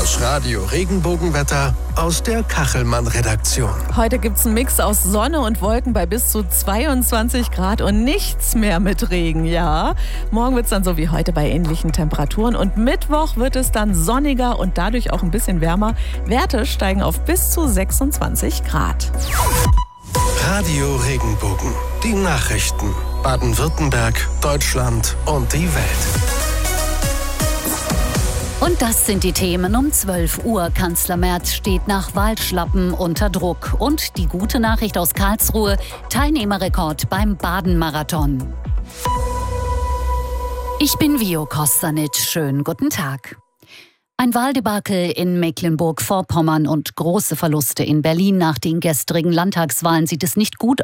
Das Radio Regenbogenwetter aus der Kachelmann-Redaktion. Heute gibt's einen Mix aus Sonne und Wolken bei bis zu 22 Grad und nichts mehr mit Regen, ja. Morgen wird's dann so wie heute bei ähnlichen Temperaturen und Mittwoch wird es dann sonniger und dadurch auch ein bisschen wärmer. Werte steigen auf bis zu 26 Grad. Radio Regenbogen, die Nachrichten. Baden-Württemberg, Deutschland und die Welt. Und das sind die Themen um 12 Uhr. Kanzler Merz steht nach Wahlschlappen unter Druck. Und die gute Nachricht aus Karlsruhe, Teilnehmerrekord beim Baden-Marathon. Ich bin Vio Kostanic. Schönen guten Tag. Ein Wahldebakel in Mecklenburg-Vorpommern und große Verluste in Berlin nach den gestrigen Landtagswahlen sieht es nicht gut